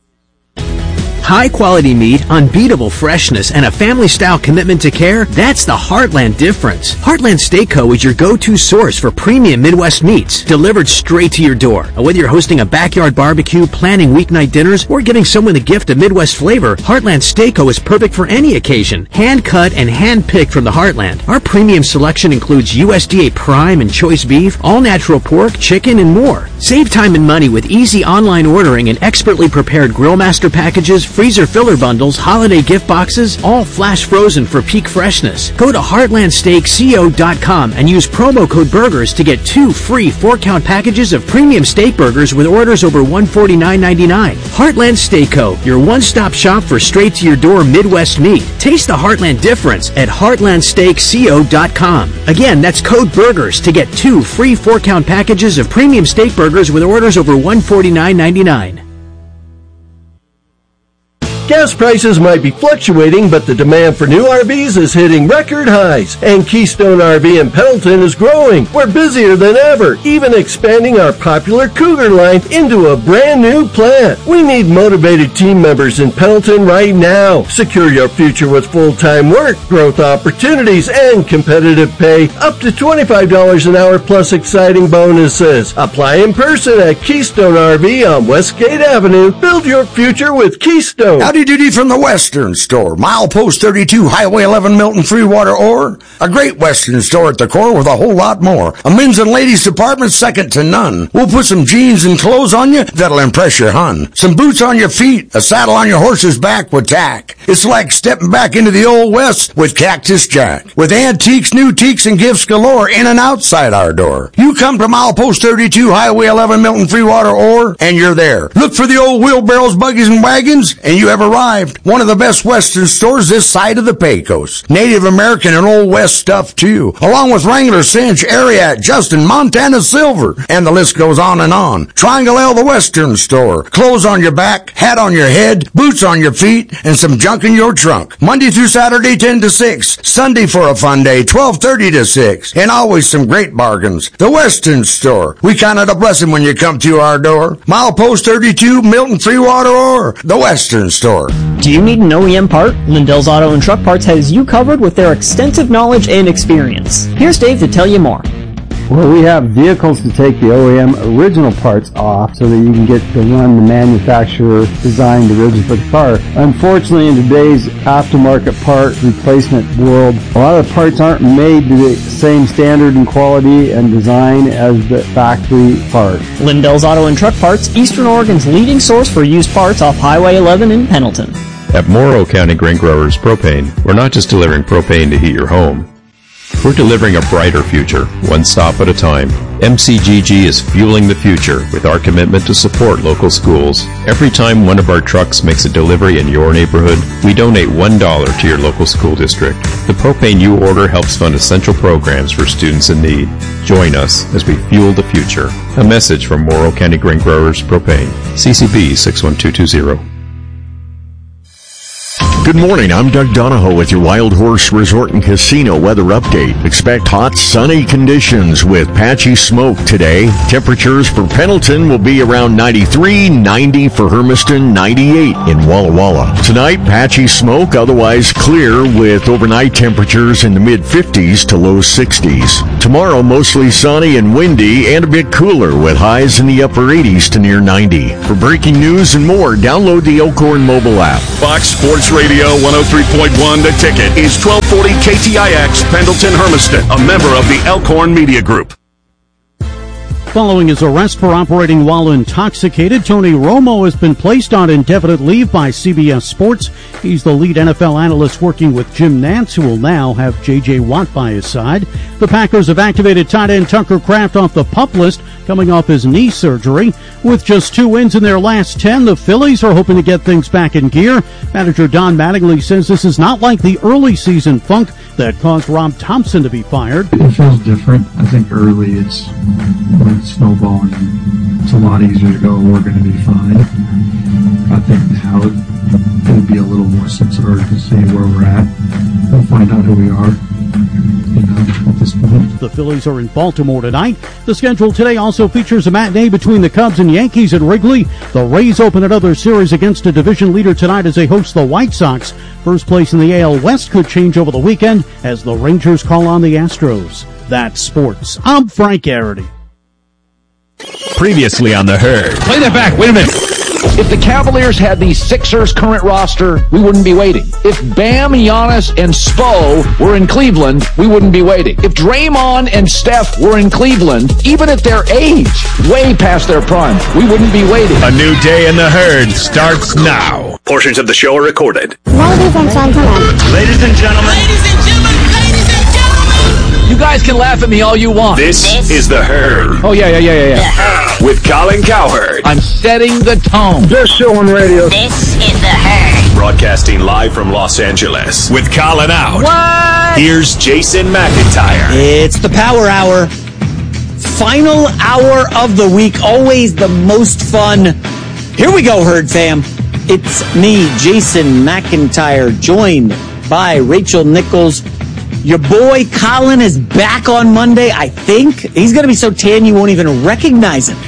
High-quality meat, unbeatable freshness, and a family-style commitment to care, that's the Heartland difference. Heartland Steak Co. is your go-to source for premium Midwest meats, delivered straight to your door. Whether you're hosting a backyard barbecue, planning weeknight dinners, or giving someone the gift of Midwest flavor, Heartland Steak Co. is perfect for any occasion. Hand-cut and hand-picked from the Heartland. Our premium selection includes U S D A Prime and Choice Beef, all-natural pork, chicken, and more. Save time and money with easy online ordering and expertly prepared Grill Master packages, freezer filler bundles, holiday gift boxes, all flash frozen for peak freshness. Go to heartland steak co dot com and use promo code BURGERS to get two free four-count packages of premium steak burgers with orders over one hundred forty-nine ninety-nine. Heartland Steak Co., your one-stop shop for straight-to-your-door Midwest meat. Taste the Heartland difference at heartland steak co dot com. Again, that's code BURGERS to get two free four-count packages of premium steak burgers with orders over one hundred forty-nine ninety-nine. Gas prices might be fluctuating, but the demand for new R Vs is hitting record highs, and Keystone R V in Pendleton is growing. We're busier than ever, even expanding our popular Cougar line into a brand new plant. We need motivated team members in Pendleton right now. Secure your future with full-time work, growth opportunities, and competitive pay, up to twenty-five dollars an hour plus exciting bonuses. Apply in person at Keystone R V on Westgate Avenue. Build your future with Keystone. Howdy doody from the Western Store. Milepost thirty-two, Highway eleven, Milton, Freewater, or a great Western store at the core with a whole lot more. A men's and ladies department second to none. We'll put some jeans and clothes on you that'll impress your hun. Some boots on your feet, a saddle on your horse's back with tack. It's like stepping back into the old West with Cactus Jack. With antiques, new teaks, and gifts galore in and outside our door. You come to Milepost thirty-two, Highway eleven, Milton, Freewater, or, and you're there. Look for the old wheelbarrows, buggies, and wagons, and you have arrived. One of the best Western stores this side of the Pecos. Native American and Old West stuff, too. Along with Wrangler, Cinch, Ariat, Justin, Montana Silver. And the list goes on and on. Triangle L, the Western Store. Clothes on your back, hat on your head, boots on your feet, and some junk in your trunk. Monday through Saturday, ten to six. Sunday for a fun day, twelve thirty to six. And always some great bargains. The Western Store. We count it a blessing when you come to our door. Milepost thirty-two, Milton, Freewater, or the Western Store. Do you need an O E M part? Lindell's Auto and Truck Parts has you covered with their extensive knowledge and experience. Here's Dave to tell you more. Well, we have vehicles to take the O E M original parts off so that you can get to run the manufacturer designed originally for the car. Unfortunately, in today's aftermarket part replacement world, a lot of the parts aren't made to the same standard and quality and design as the factory part. Lindell's Auto and Truck Parts, Eastern Oregon's leading source for used parts off Highway eleven in Pendleton. At Morrow County Grain Growers Propane, we're not just delivering propane to heat your home. We're delivering a brighter future, one stop at a time. M C G G is fueling the future with our commitment to support local schools. Every time one of our trucks makes a delivery in your neighborhood, we donate one dollar to your local school district. The propane you order helps fund essential programs for students in need. Join us as we fuel the future. A message from Morrow County Grain Growers Propane. C C B six one two two zero. Good morning, I'm Doug Donahoe with your Wild Horse Resort and Casino weather update. Expect hot, sunny conditions with patchy smoke today. Temperatures for Pendleton will be around ninety-three, ninety for Hermiston, ninety-eight in Walla Walla. Tonight, patchy smoke, otherwise clear with overnight temperatures in the mid-fifties to low sixties. Tomorrow, mostly sunny and windy and a bit cooler with highs in the upper eighties to near ninety. For breaking news and more, download the Elkhorn mobile app. Fox Sports Radio one oh three point one The Ticket is twelve forty K T I X, Pendleton, Hermiston, a member of the Elkhorn Media Group. Following his arrest for operating while intoxicated, Tony Romo has been placed on indefinite leave by C B S Sports. He's the lead N F L analyst working with Jim Nantz, who will now have J J. Watt by his side. The Packers have activated tight end Tucker Kraft off the PUP list, coming off his knee surgery. With just two wins in their last ten, the Phillies are hoping to get things back in gear. Manager Don Mattingly says this is not like the early season funk that caused Rob Thompson to be fired. It feels different. I think early it's when it's snowballing. It's a lot easier to go, we're going to be fine. I think now it, it'll be a little more sense of urgency where we're at. We'll find out who we are. You know, at this point. The Phillies are in Baltimore tonight. The schedule today also features a matinee between the Cubs and Yankees at Wrigley. The Rays open another series against a division leader tonight as they host the White Sox. First place in the A L West could change over the weekend as the Rangers call on the Astros. That's sports. I'm Frank Garrity. Previously on The Herd. Play that back. Wait a minute. If the Cavaliers had the Sixers' current roster, we wouldn't be waiting. If Bam, Giannis, and Spo were in Cleveland, we wouldn't be waiting. If Draymond and Steph were in Cleveland, even at their age, way past their prime, we wouldn't be waiting. A new day in The Herd starts now. Portions of the show are recorded. Ladies and gentlemen. Ladies and gentlemen. Ladies and gentlemen. Ladies and gentlemen. You guys can laugh at me all you want. This, this is The Herd. Oh, yeah, yeah, yeah, yeah, yeah. With Colin Cowherd. I'm setting the tone. Best show on radio. This is The Herd. Broadcasting live from Los Angeles. With Colin out. What? Here's Jason McIntyre. It's the Power Hour. Final hour of the week. Always the most fun. Here we go, Herd fam. It's me, Jason McIntyre, joined by Rachel Nichols. Your boy Colin is back on Monday, I think. He's going to be so tan you won't even recognize him.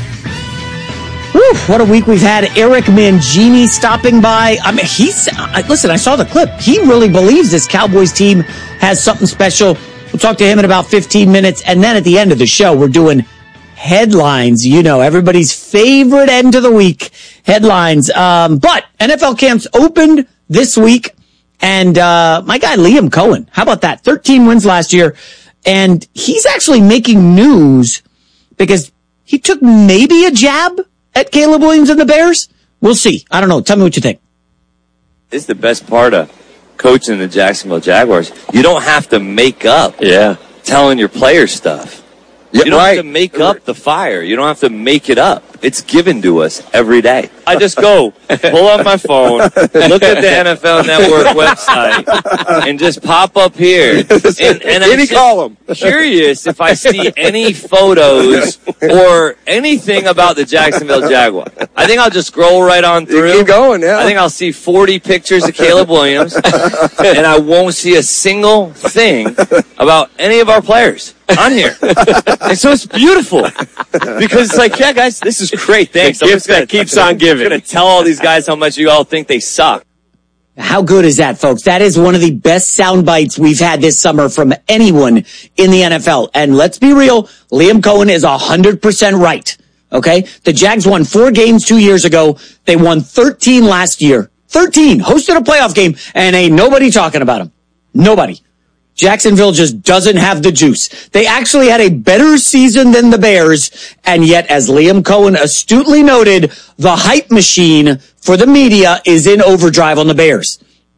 Whew, what a week we've had. Eric Mangini stopping by. I mean, he's, uh, listen, I saw the clip. He really believes this Cowboys team has something special. We'll talk to him in about fifteen minutes. And then at the end of the show, we're doing headlines. You know, everybody's favorite end of the week, headlines. Um, but N F L camps opened this week. And uh my guy Liam Cohen, how about that? thirteen wins last year. And he's actually making news because he took maybe a jab at Caleb Williams and the Bears. We'll see. I don't know. Tell me what you think. This is the best part of coaching the Jacksonville Jaguars. You don't have to make up yeah. telling your players stuff. You don't right. have to make up the fire. You don't have to make it up. It's given to us every day. I just go, pull up my phone, look at the N F L Network website, and just pop up here. And, and I'm just curious if I see any photos or anything about the Jacksonville Jaguars. I think I'll just scroll right on through. You keep going, yeah. I think I'll see forty pictures of Caleb Williams, and I won't see a single thing about any of our players on here. And so it's beautiful. Because it's like, yeah, guys, this is great. Thanks. The gift that keeps on giving. I'm going to tell all these guys how much you all think they suck. How good is that, folks? That is one of the best sound bites we've had this summer from anyone in the N F L. And let's be real, Liam Cohen is one hundred percent right. Okay? The Jags won four games two years ago. They won thirteen last year. thirteen. Hosted a playoff game, and ain't nobody talking about them. Nobody. Jacksonville just doesn't have the juice. They actually had a better season than the Bears, and yet, as Liam Cohen astutely noted, the hype machine for the media is in overdrive on the Bears.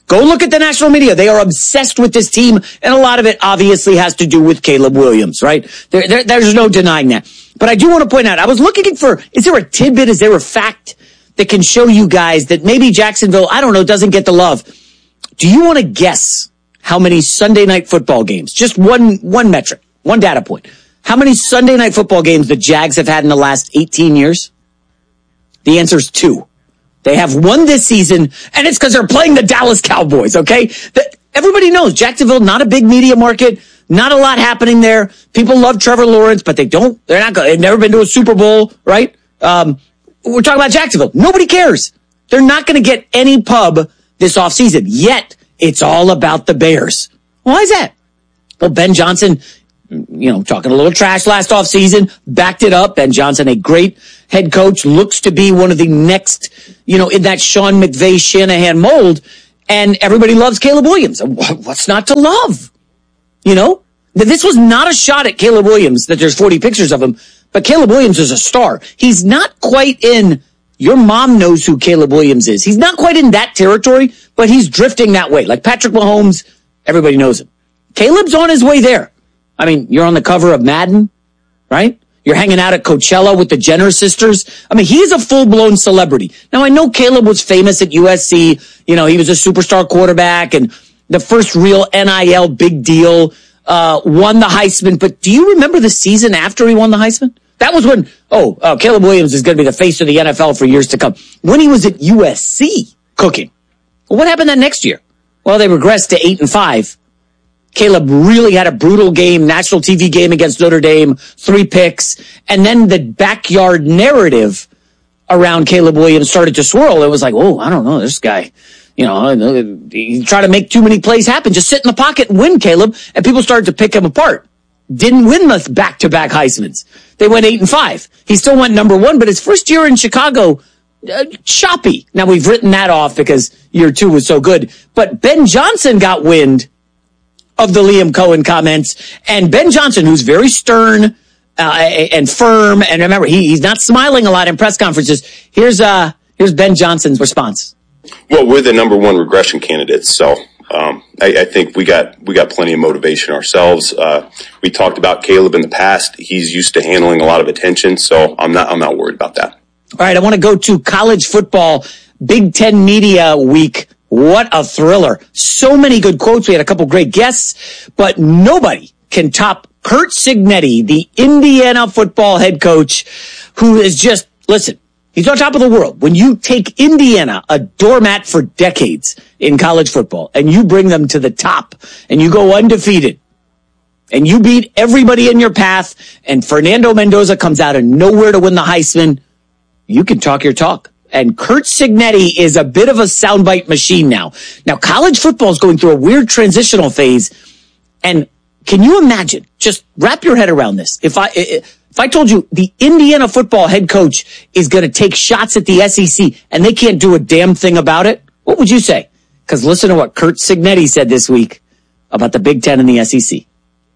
Go look at the national media. They are obsessed with this team, and a lot of it obviously has to do with Caleb Williams, right? There, there, there's no denying that. But I do want to point out, I was looking for, is there a tidbit, is there a fact that can show you guys that maybe Jacksonville, I don't know, doesn't get the love? Do you want to guess how many Sunday night football games, just one, one metric, one data point, how many Sunday night football games the Jags have had in the last eighteen years? The answer is two. They have one this season, and it's because they're playing the Dallas Cowboys, okay? The, everybody knows Jacksonville, not a big media market, not a lot happening there. People love Trevor Lawrence, but they don't, they're not going, they've never been to a Super Bowl, right? Um, we're talking about Jacksonville. Nobody cares. They're not going to get any pub this offseason. Yet, it's all about the Bears. Why is that? Well, Ben Johnson, you know, talking a little trash last offseason, backed it up. Ben Johnson, a great head coach, looks to be one of the next, you know, in that Sean McVay, Shanahan mold. And everybody loves Caleb Williams. What's not to love? You know, this was not a shot at Caleb Williams that there's forty pictures of him, but Caleb Williams is a star. He's not quite in, your mom knows who Caleb Williams is. He's not quite in that territory, but he's drifting that way. Like Patrick Mahomes, everybody knows him. Caleb's on his way there. I mean, you're on the cover of Madden, right? You're hanging out at Coachella with the Jenner sisters. I mean, he's a full-blown celebrity. Now, I know Caleb was famous at U S C. You know, he was a superstar quarterback and the first real N I L big deal, uh, won the Heisman. But do you remember the season after he won the Heisman? That was when, oh, uh, Caleb Williams is going to be the face of the N F L for years to come. When he was at U S C cooking. Well, what happened that next year? Well, they regressed to eight and five. Caleb really had a brutal game, national T V game against Notre Dame, three picks. And then the backyard narrative around Caleb Williams started to swirl. It was like, oh, I don't know, this guy, you know, he tried to make too many plays happen. Just sit in the pocket and win, Caleb. And people started to pick him apart. Didn't win the back-to-back Heismans. They went eight and five. He still went number one, but his first year in Chicago, uh, choppy. Now we've written that off because year two was so good. But Ben Johnson got wind of the Liam Cohen comments, and Ben Johnson, who's very stern uh, and firm, and remember, he, he's not smiling a lot in press conferences. Here's uh, here's Ben Johnson's response. Well, we're the number one regression candidates, so um, I, I think we got we got plenty of motivation ourselves. Uh, we talked about Caleb in the past; he's used to handling a lot of attention, so I'm not I'm not worried about that. All right, I want to go to college football, Big Ten Media Week. What a thriller. So many good quotes. We had a couple great guests, but nobody can top Curt Cignetti, the Indiana football head coach, who is just, listen, he's on top of the world. When you take Indiana, a doormat for decades in college football, and you bring them to the top, and you go undefeated, and you beat everybody in your path, and Fernando Mendoza comes out of nowhere to win the Heisman, you can talk your talk. And Curt Cignetti is a bit of a soundbite machine now. Now, college football is going through a weird transitional phase. And can you imagine, just wrap your head around this. If I, if I told you the Indiana football head coach is going to take shots at the S E C and they can't do a damn thing about it, what would you say? Because listen to what Curt Cignetti said this week about the Big Ten and the S E C.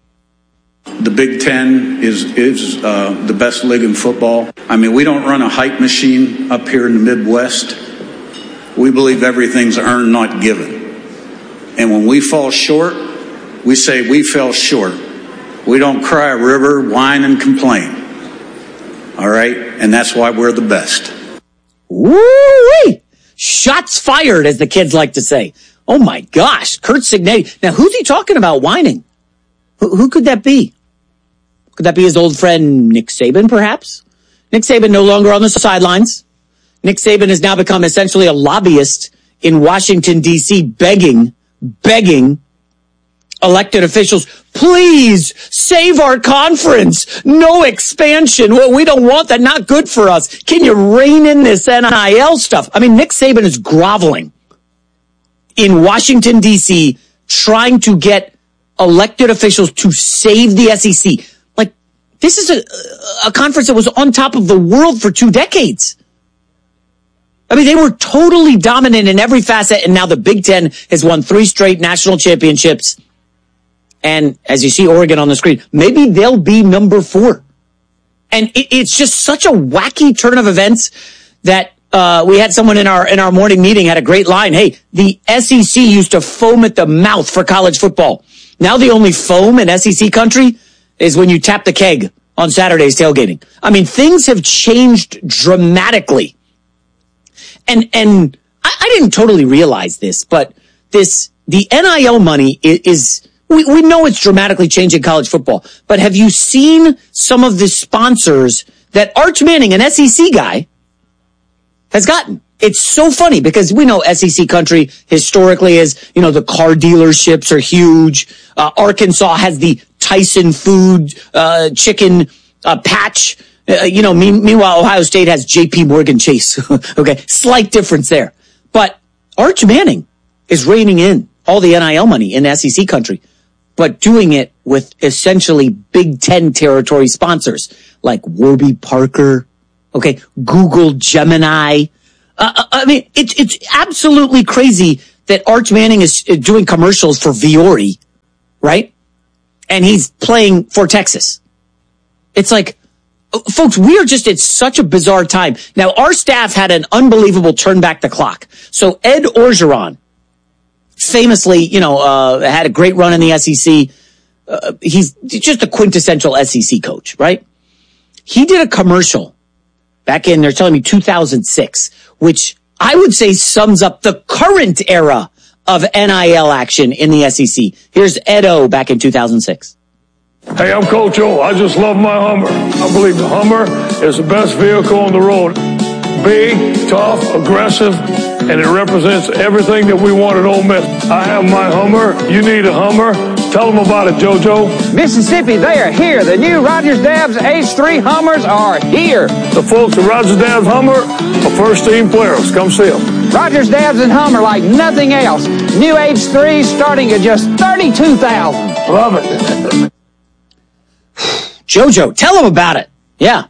The Big Ten is is uh, the best league in football. I mean, we don't run a hype machine up here in the Midwest. We believe everything's earned, not given. And when we fall short, we say we fell short. We don't cry a river, whine, and complain. All right? And that's why we're the best. Woo-wee! Shots fired, as the kids like to say. Oh, my gosh. Curt Cignetti. Now, who's he talking about whining? Who, who could that be? Could that be his old friend Nick Saban, perhaps? Nick Saban no longer on the sidelines. Nick Saban has now become essentially a lobbyist in Washington, D C, begging, begging elected officials, please save our conference. No expansion. Well, we don't want that. Not good for us. Can you rein in this N I L stuff? I mean, Nick Saban is groveling in Washington, D C, trying to get elected officials to save the S E C. Like, this is a, a conference that was on top of the world for two decades. I mean, they were totally dominant in every facet, and now the Big Ten has won three straight national championships. And as you see Oregon on the screen, maybe they'll be number four. And it, it's just such a wacky turn of events that Uh, we had someone in our in our morning meeting had a great line. Hey, the S E C used to foam at the mouth for college football. Now the only foam in S E C country is when you tap the keg on Saturday's tailgating. I mean, things have changed dramatically. And and I, I didn't totally realize this, but this the N I L money is, is we, we know it's dramatically changing college football. But have you seen some of the sponsors that Arch Manning, an S E C guy, has gotten? It's so funny because we know S E C country historically is, you know, the car dealerships are huge. Uh, Arkansas has the Tyson food, uh, chicken, uh, patch. Uh, you know, me- meanwhile, Ohio State has J P Morgan Chase. Okay. Slight difference there. But Arch Manning is reining in all the N I L money in S E C country, but doing it with essentially Big Ten territory sponsors like Warby Parker. Okay. Google Gemini. Uh, I mean, it's it's absolutely crazy that Arch Manning is doing commercials for Viore, right? And he's playing for Texas. It's like, folks, we are just at such a bizarre time. Now, our staff had an unbelievable turn back the clock. So Ed Orgeron, famously, you know, uh, had a great run in the S E C. Uh, he's just a quintessential S E C coach, right? He did a commercial back in, they're telling me two thousand six, which I would say sums up the current era of N I L action in the S E C. Here's Ed O back in two thousand six. Hey, I'm Coach O. I just love my Hummer. I believe the Hummer is the best vehicle on the road. Big, tough, aggressive, and it represents everything that we want at Ole Miss. I have my Hummer. You need a Hummer. Tell them about it, JoJo. Mississippi, they are here. The new Rogers Dabbs H three Hummers are here. The folks at Rogers Dabbs Hummer are first-team players. Come see them. Rogers Dabbs and Hummer like nothing else. New H three starting at just thirty-two thousand dollars. Love it. JoJo, tell them about it. Yeah.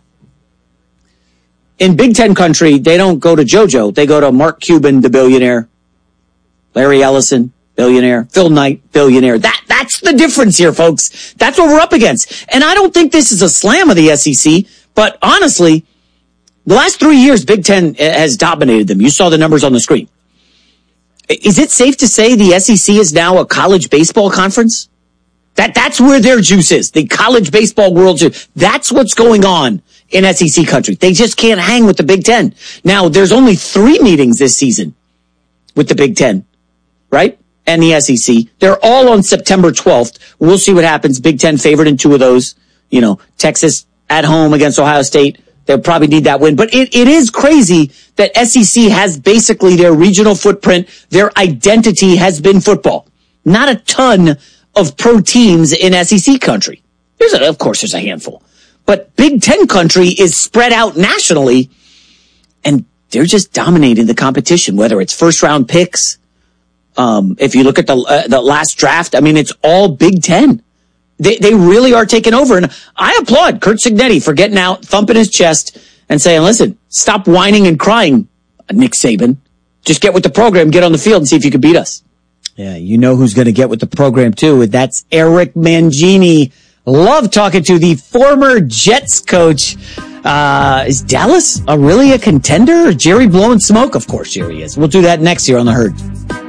In Big Ten country, they don't go to JoJo. They go to Mark Cuban, the billionaire. Larry Ellison, billionaire. Phil Knight, billionaire. That, that's the difference here, folks. That's what we're up against. And I don't think this is a slam of the S E C, but honestly, the last three years, Big Ten has dominated them. You saw the numbers on the screen. Is it safe to say the S E C is now a college baseball conference? That, that's where their juice is. The college baseball world juice. That's what's going on in S E C country. They just can't hang with the Big Ten. Now, there's only three meetings this season with the Big Ten, right? And the S E C. They're all on September twelfth. We'll see what happens. Big Ten favored in two of those. You know, Texas at home against Ohio State. They'll probably need that win. But it, it is crazy that S E C has basically their regional footprint. Their identity has been football. Not a ton of pro teams in S E C country. There's a, of course, there's a handful. But Big Ten country is spread out nationally, and they're just dominating the competition, whether it's first-round picks. Um, if you look at the uh, the last draft, I mean, it's all Big Ten. They they really are taking over. And I applaud Curt Cignetti for getting out, thumping his chest, and saying, listen, stop whining and crying, Nick Saban. Just get with the program, get on the field, and see if you can beat us. Yeah, you know who's going to get with the program, too. That's Eric Mangini. Love talking to the former Jets coach. Uh, is Dallas a, really a contender? Or Jerry blowing smoke? Of course Jerry is. We'll do that next year on The Herd.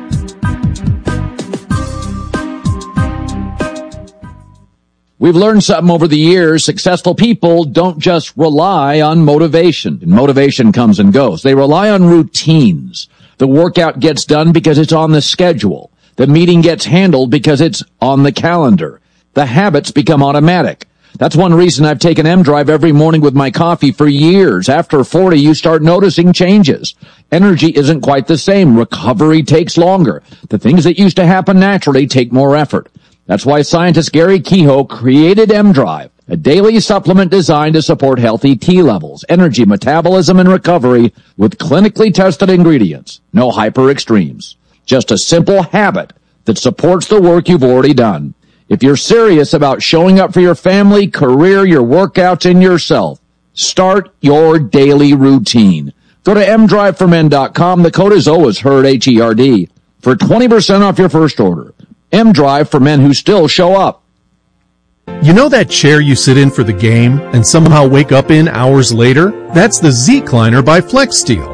We've learned something over the years. Successful people don't just rely on motivation. Motivation comes and goes. They rely on routines. The workout gets done because it's on the schedule. The meeting gets handled because it's on the calendar. The habits become automatic. That's one reason I've taken M-Drive every morning with my coffee for years. After forty, you start noticing changes. Energy isn't quite the same. Recovery takes longer. The things that used to happen naturally take more effort. That's why scientist Gary Kehoe created M-Drive, a daily supplement designed to support healthy T levels, energy, metabolism, and recovery with clinically tested ingredients. No hyper extremes. Just a simple habit that supports the work you've already done. If you're serious about showing up for your family, career, your workouts, and yourself, start your daily routine. Go to m drive for men dot com. The code is always HERD, H E R D, for twenty percent off your first order. M-Drive for men who still show up. You know that chair you sit in for the game and somehow wake up in hours later? That's the Z-Cliner by FlexSteel.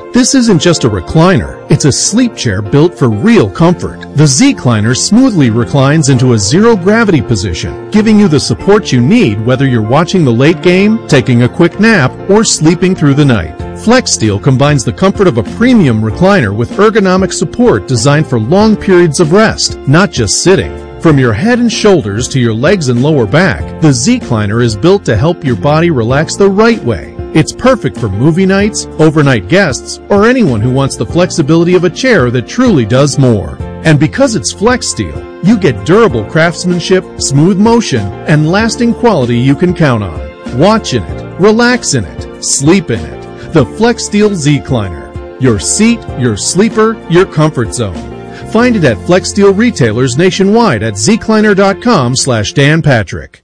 This isn't just a recliner, it's a sleep chair built for real comfort. The Z-Cliner smoothly reclines into a zero-gravity position, giving you the support you need whether you're watching the late game, taking a quick nap, or sleeping through the night. FlexSteel combines the comfort of a premium recliner with ergonomic support designed for long periods of rest, not just sitting. From your head and shoulders to your legs and lower back, the Z-Cliner is built to help your body relax the right way. It's perfect for movie nights, overnight guests, or anyone who wants the flexibility of a chair that truly does more. And because it's FlexSteel, you get durable craftsmanship, smooth motion, and lasting quality you can count on. Watch in it, relax in it, sleep in it. The FlexSteel Z-Cliner. Your seat, your sleeper, your comfort zone. Find it at FlexSteel retailers nationwide at zcliner.com slash Dan Patrick.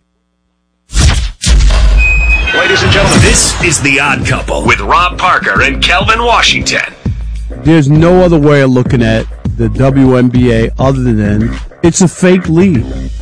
Ladies and gentlemen, this is The Odd Couple with Rob Parker and Kelvin Washington. There's no other way of looking at the W N B A other than it's a fake league.